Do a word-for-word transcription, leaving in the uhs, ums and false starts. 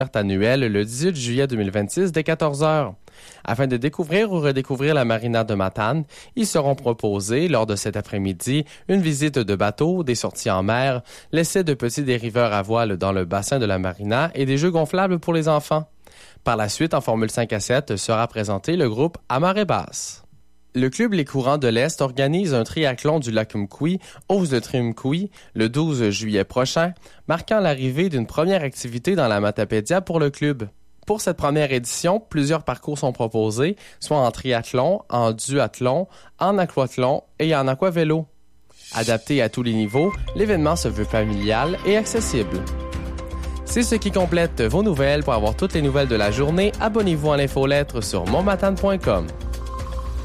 annuelle le dix-huit juillet deux mille vingt-six dès quatorze heures. Afin de découvrir ou redécouvrir la marina de Matane, ils seront proposés, lors de cet après-midi, une visite de bateau, des sorties en mer, l'essai de petits dériveurs à voile dans le bassin de la marina et des jeux gonflables pour les enfants. Par la suite, en Formule cinq à sept, sera présenté le groupe à marée basse. Le club Les Courants de l'Est organise un triathlon du lac Mkoui, hausse de Trimkoui, le douze juillet prochain, marquant l'arrivée d'une première activité dans la Matapédia pour le club. Pour cette première édition, plusieurs parcours sont proposés, soit en triathlon, en duathlon, en aquathlon et en aquavélo. Adapté à tous les niveaux, l'événement se veut familial et accessible. C'est ce qui complète vos nouvelles. Pour avoir toutes les nouvelles de la journée, abonnez-vous à l'infolettre sur montmatane point com.